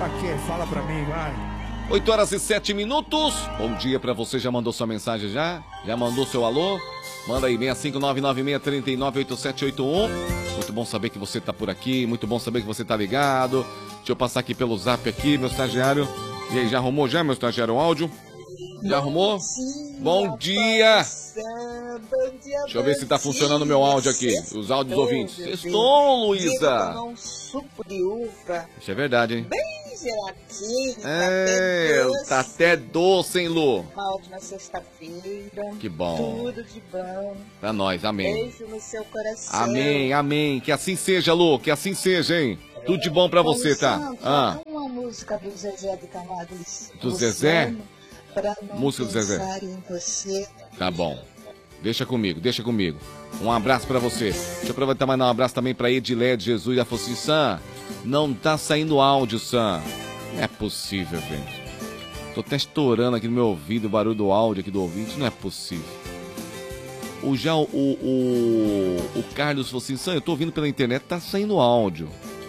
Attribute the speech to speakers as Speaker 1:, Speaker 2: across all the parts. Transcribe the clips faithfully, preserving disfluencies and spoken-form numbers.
Speaker 1: Pra quê? Fala pra mim, vai.
Speaker 2: oito horas e sete minutos. Bom dia pra você. Já mandou sua mensagem já? Já mandou seu alô? Manda aí, seis cinco nove nove seis três nove oito sete oito um. Muito bom saber que você tá por aqui. Muito bom saber que você tá ligado. Deixa eu passar aqui pelo zap aqui, meu estagiário. E aí, já arrumou já, meu estagiário, o áudio? Já arrumou? Bom dia! Deixa eu ver se tá funcionando o meu áudio aqui. Os áudios ouvintes. Estou, Luísa! Isso é verdade, hein?
Speaker 3: Bem geladinho,
Speaker 2: É, tá até doce, hein, Lu?
Speaker 3: Uma ótima sexta-feira.
Speaker 2: Que bom.
Speaker 3: Tudo de bom.
Speaker 2: Pra nós, amém.
Speaker 3: Beijo no seu coração.
Speaker 2: Amém, amém. Que assim seja, Lu. Que assim seja, hein? Tudo de bom pra você, tá? Ah.
Speaker 3: Uma música do Zezé de Camargo.
Speaker 2: Do Zezé?
Speaker 3: Pra não
Speaker 2: Música do Zezé.
Speaker 3: pensar em você.
Speaker 2: Tá bom. Deixa comigo, deixa comigo. Um abraço pra você. Deixa eu aproveitar e mandar um abraço também pra Edilé de Jesus. Ela falou assim, Sam, não tá saindo áudio, Sam. Não é possível, gente. Tô até estourando aqui no meu ouvido o barulho do áudio aqui do ouvinte. Não é possível. O, já, o, o, o Carlos falou assim, Sam, eu tô ouvindo pela internet, tá saindo áudio.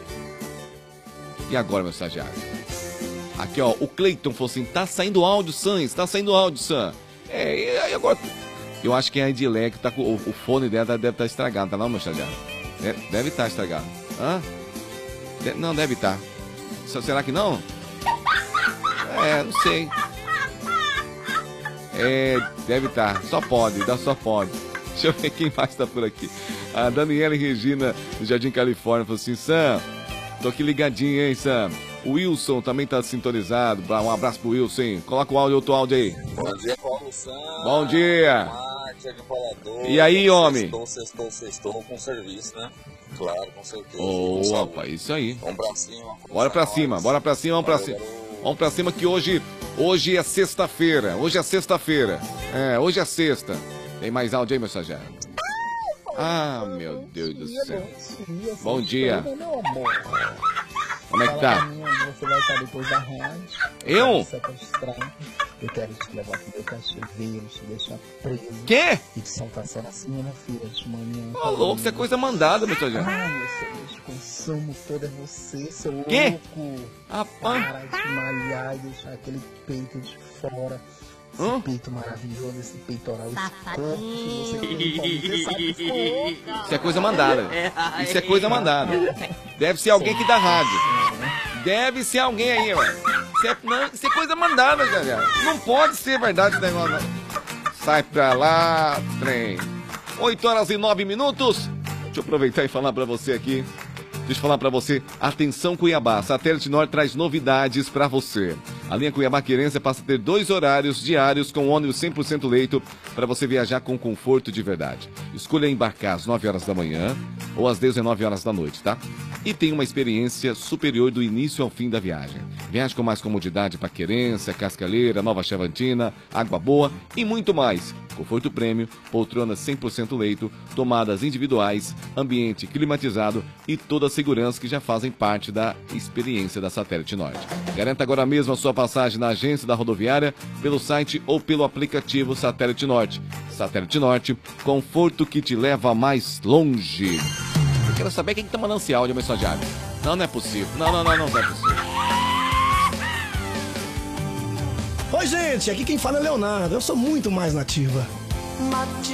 Speaker 2: E agora, meu estagiário? Aqui, ó, o Cleiton falou assim, tá saindo áudio, Sam, tá saindo áudio, Sam. É, e agora... Eu acho que é a Edilé que tá com... O, o fone dela deve estar estragado, tá não, meu estagiário? Deve estar estragado. Hã? De, não, deve estar. Será que não? É, não sei. É, deve estar. Só pode, dá só pode. Deixa eu ver quem mais tá por aqui. A Daniela e Regina, do Jardim Califórnia, falou assim, Sam, tô aqui ligadinho, hein, Sam? O Wilson também tá sintonizado. Um abraço pro Wilson, hein? Coloca o áudio, outro áudio aí.
Speaker 4: Bom dia, Paulo Sam.
Speaker 2: Bom dia.
Speaker 4: Márcia de Palador.
Speaker 2: E aí, homem?
Speaker 4: Sextou, sextou, sextou com serviço, né? Claro, com certeza.
Speaker 2: Ô, oh, rapaz, isso aí.
Speaker 4: Vamos pra cima.
Speaker 2: Bora pra cima, bora pra cima, vamos pra cima. Vamos pra cima que hoje, hoje é sexta-feira. Hoje é sexta-feira. É, hoje é sexta. Tem mais áudio aí, meu estagiário? Ah, meu Deus do céu. Bom dia. Como é que tá?
Speaker 5: Você vai estar depois da rádio.
Speaker 2: Eu?
Speaker 5: Eu quero te levar pro meu cativeiro, te deixar preso.
Speaker 2: Quê?
Speaker 5: E te soltar só na segunda-feira de manhã.
Speaker 2: Ô, louco, isso é coisa mandada, meu estagiário.
Speaker 5: Ah, meu Deus, te consumo todo é você, seu
Speaker 2: Quê?
Speaker 5: louco.
Speaker 2: Rapaz.
Speaker 5: Para de malhar e deixar aquele peito de fora. Esse
Speaker 2: Hã?
Speaker 5: peito maravilhoso, esse peitoral
Speaker 6: Safadinho.
Speaker 5: escorto. Você sabe que
Speaker 2: Isso é coisa mandada. Isso é coisa mandada. Deve ser alguém que dá rádio. Deve ser alguém aí, ó. Isso é, não, isso é coisa mandada, galera. Não pode ser verdade esse negócio, não. Sai pra lá, trem. oito horas e nove minutos. Deixa eu aproveitar e falar pra você aqui. Deixa eu falar pra você, atenção Cuiabá, Satélite Norte traz novidades pra você. A linha Cuiabá Querência passa a ter dois horários diários com ônibus cem por cento leito para você viajar com conforto de verdade. Escolha embarcar às nove horas da manhã ou às dezenove horas da noite, tá? E tem uma experiência superior do início ao fim da viagem. Viaje com mais comodidade para Querência, Cascaleira, Nova Chavantina, Água Boa e muito mais. Conforto prêmio, poltronas cem por cento leito, tomadas individuais, ambiente climatizado e toda a segurança que já fazem parte da experiência da Satélite Norte. Garanta agora mesmo a sua passagem na agência da rodoviária, pelo site ou pelo aplicativo Satélite Norte. Satélite Norte, conforto que te leva mais longe. Eu quero saber quem que tá mandando esse áudio, mensageiro. Não, não é possível. Não, não, não, não, não é possível.
Speaker 7: Oi, gente, aqui quem fala é Leonardo. Eu sou muito mais nativa.
Speaker 6: Nativa.